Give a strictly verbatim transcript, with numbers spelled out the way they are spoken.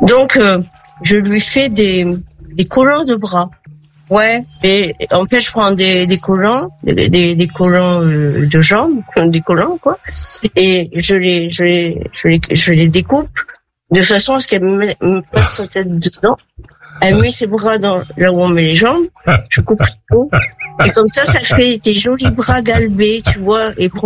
Donc, euh, je lui fais des, des collants de bras. Ouais. Et en fait, je prends des, des collants, des, des, des collants euh, de jambes, des collants, quoi. Et je les, je les, je les, je les découpe de façon à ce qu'elle me, me passe sa tête dedans. Elle met ses bras dans, là où on met les jambes. Je coupe tout. Et comme ça, ça fait des jolis bras galbés, tu vois, et